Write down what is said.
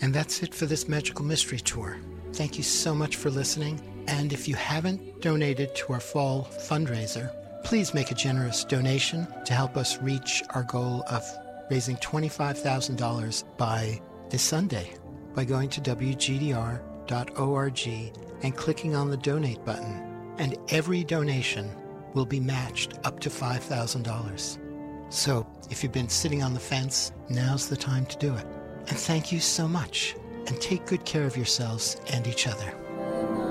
And that's it for this Magical Mystery Tour. Thank you so much for listening. And if you haven't donated to our fall fundraiser, please make a generous donation to help us reach our goal of raising $25,000 by this Sunday by going to WGDR.org and clicking on the donate button. And every donation will be matched up to $5,000. So if you've been sitting on the fence, now's the time to do it. And thank you so much. And take good care of yourselves and each other.